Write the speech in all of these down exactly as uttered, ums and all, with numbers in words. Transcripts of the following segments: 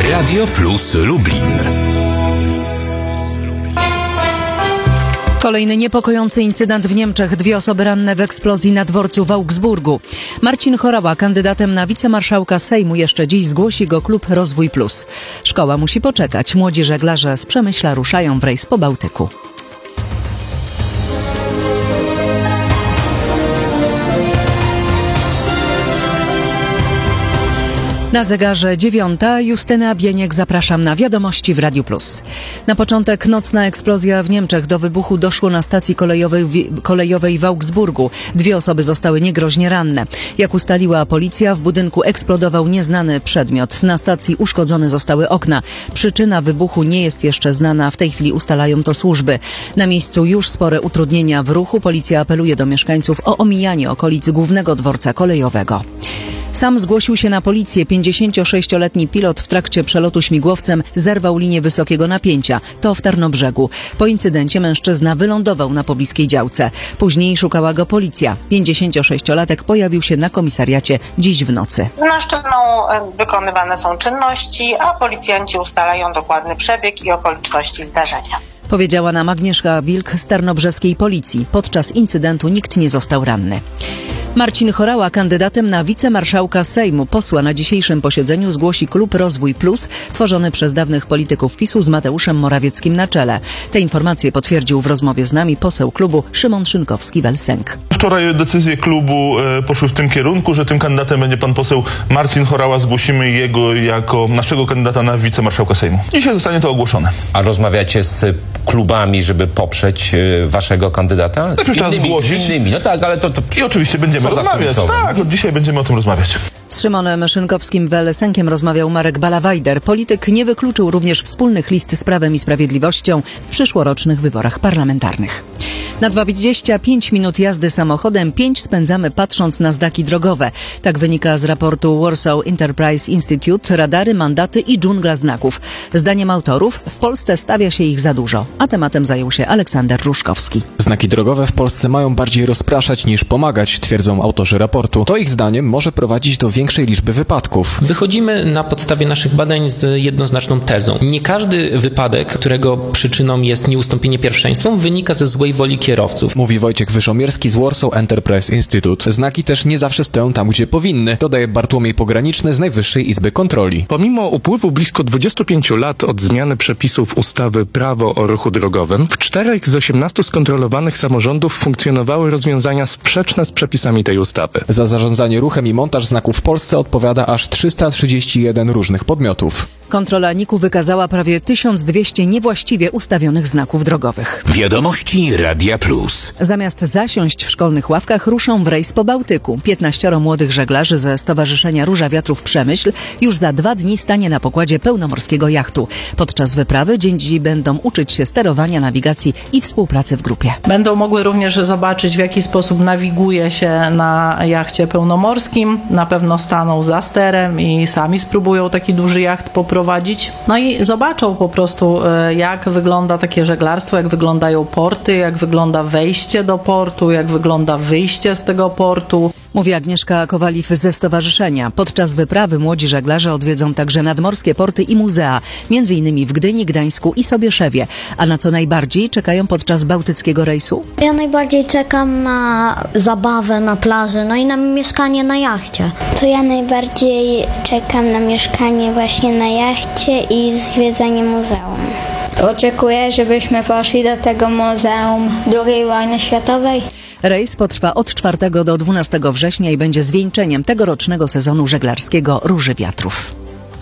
Radio Plus Lublin. Kolejny niepokojący incydent w Niemczech. Dwie osoby ranne w eksplozji na dworcu w Augsburgu. Marcin Horała, kandydatem na wicemarszałka Sejmu, jeszcze dziś zgłosi go klub Rozwój Plus. Szkoła musi poczekać. Młodzi żeglarze z Przemyśla ruszają w rejs po Bałtyku. Na zegarze dziewiąta. Justyna Bieniek, zapraszam na wiadomości w Radiu Plus. Na początek nocna eksplozja w Niemczech. Do wybuchu doszło na stacji kolejowej w, kolejowej w Augsburgu. Dwie osoby zostały niegroźnie ranne. Jak ustaliła policja, w budynku eksplodował nieznany przedmiot. Na stacji uszkodzone zostały okna. Przyczyna wybuchu nie jest jeszcze znana. W tej chwili ustalają to służby. Na miejscu już spore utrudnienia w ruchu. Policja apeluje do mieszkańców o omijanie okolic głównego dworca kolejowego. Sam zgłosił się na policję. pięćdziesięciosześcioletni pilot w trakcie przelotu śmigłowcem zerwał linię wysokiego napięcia. To w Tarnobrzegu. Po incydencie mężczyzna wylądował na pobliskiej działce. Później szukała go policja. pięćdziesięciosześciolatek pojawił się na komisariacie dziś w nocy. Z mężczyzną wykonywane są czynności, a policjanci ustalają dokładny przebieg i okoliczności zdarzenia. Powiedziała nam Agnieszka Wilk z tarnobrzeskiej policji. Podczas incydentu nikt nie został ranny. Marcin Horała, kandydatem na wicemarszałka Sejmu, posła na dzisiejszym posiedzeniu zgłosi klub Rozwój Plus, tworzony przez dawnych polityków PiSu z Mateuszem Morawieckim na czele. Te informacje potwierdził w rozmowie z nami poseł klubu Szymon Szynkowski-Welsenk. Wczoraj decyzje klubu e, poszły w tym kierunku, że tym kandydatem będzie pan poseł Marcin Horała. Zgłosimy jego jako naszego kandydata na wicemarszałka Sejmu. Dzisiaj zostanie to ogłoszone. A rozmawiacie z klubami, żeby poprzeć e, waszego kandydata? Z Najpierw trzeba zgłosić. Z innymi. No tak, ale to... to I oczywiście będziemy rozmawiać. Tak, od dzisiaj będziemy o tym rozmawiać. Z Szymonem Szynkowskim-Welsenkiem rozmawiał Marek Balawajder. Polityk nie wykluczył również wspólnych list z Prawem i Sprawiedliwością w przyszłorocznych wyborach parlamentarnych. Na dwadzieścia pięć minut jazdy samochodem pięć spędzamy patrząc na znaki drogowe. Tak wynika z raportu Warsaw Enterprise Institute. Radary, mandaty i dżungla znaków. Zdaniem autorów w Polsce stawia się ich za dużo. A tematem zajął się Aleksander Ruszkowski. Znaki drogowe w Polsce mają bardziej rozpraszać niż pomagać, twierdzą autorzy raportu. To ich zdaniem może prowadzić do większej liczby wypadków. Wychodzimy na podstawie naszych badań z jednoznaczną tezą. Nie każdy wypadek, którego przyczyną jest nieustąpienie pierwszeństwu, wynika ze złej woli kierowców. Mówi Wojciech Wyszomierski z Warsaw Enterprise Institute. Znaki też nie zawsze stoją tam, gdzie powinny, dodaje Bartłomiej Pograniczny z Najwyższej Izby Kontroli. Pomimo upływu blisko dwudziestu pięciu lat od zmiany przepisów ustawy Prawo o ruchu drogowym, w czterech z osiemnastu skontrolowanych samorządów funkcjonowały rozwiązania sprzeczne z przepisami tej ustawy. Za zarządzanie ruchem i montaż znaków w Polsce odpowiada aż trzysta trzydzieści jeden różnych podmiotów. Kontrola N I K-u wykazała prawie tysiąc dwieście niewłaściwie ustawionych znaków drogowych. Wiadomości Radia Plus. Zamiast zasiąść w szkolnych ławkach, ruszą w rejs po Bałtyku. Piętnaścioro młodych żeglarzy ze Stowarzyszenia Róża Wiatrów Przemyśl już za dwa dni stanie na pokładzie pełnomorskiego jachtu. Podczas wyprawy dzieci będą uczyć się sterowania, nawigacji i współpracy w grupie. Będą mogły również zobaczyć, w jaki sposób nawiguje się na jachcie pełnomorskim. Na pewno staną za sterem i sami spróbują taki duży jacht poprowadzić. No i zobaczą po prostu, jak wygląda takie żeglarstwo, jak wyglądają porty, jak wygląda wejście do portu, jak wygląda wyjście z tego portu. Mówi Agnieszka Kowaliw ze stowarzyszenia. Podczas wyprawy młodzi żeglarze odwiedzą także nadmorskie porty i muzea, między innymi w Gdyni, Gdańsku i Sobieszewie. A na co najbardziej czekają podczas bałtyckiego rejsu? Ja najbardziej czekam na zabawę na plaży, no i na mieszkanie na jachcie. To ja najbardziej czekam na mieszkanie właśnie na jachcie i zwiedzanie muzeum. Oczekuję, żebyśmy poszli do tego Muzeum drugiej wojny światowej. Rejs potrwa od czwartego do dwunastego września i będzie zwieńczeniem tegorocznego sezonu żeglarskiego Róży Wiatrów.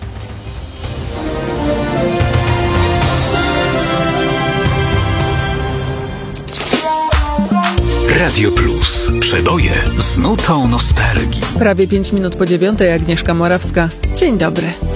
Radio Plus. Przeboje z nutą nostalgii. Prawie pięć minut po dziewiątej. Agnieszka Morawska. Dzień dobry.